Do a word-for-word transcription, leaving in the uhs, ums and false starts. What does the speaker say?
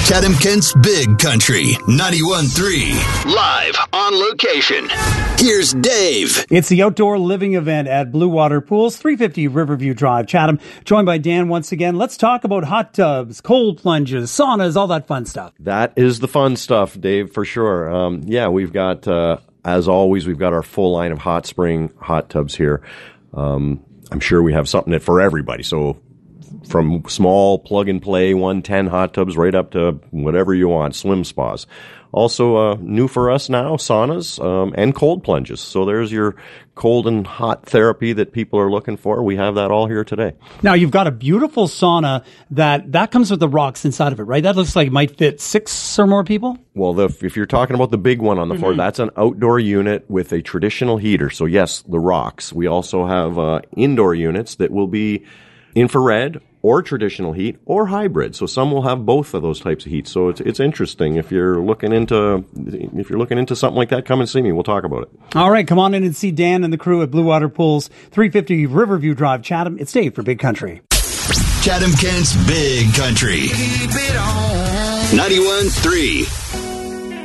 Chatham Kent's Big Country, ninety-one point three. Live on location. Here's Dave. It's the outdoor living event at Blue Water Pools, three fifty Riverview Drive, Chatham. Joined by Dan once again. Let's talk about hot tubs, cold plunges, saunas, all that fun stuff. That is the fun stuff, Dave, for sure. Um, yeah, we've got, uh, as always, we've got our full line of hot spring hot tubs here. Um, I'm sure we have something for everybody. So from small plug-and-play one ten hot tubs right up to whatever you want, swim spas. Also, uh, new for us now, saunas um, and cold plunges. So there's your cold and hot therapy that people are looking for. We have that all here today. Now, you've got a beautiful sauna that, that comes with the rocks inside of it, right? That looks like it might fit six or more people? Well, the, if you're talking about the big one on the mm-hmm. floor, that's an outdoor unit with a traditional heater. So yes, the rocks. We also have uh, indoor units that will be infrared or traditional heat or hybrid. So some will have both of those types of heat. So it's it's interesting. If you're looking into if you're looking into something like that, come and see me. We'll talk about it. All right, come on in and see Dan and the crew at Blue Water Pools, three fifty Riverview Drive, Chatham. It's Dave for Big Country. Chatham Kent's Big Country. ninety-one point three.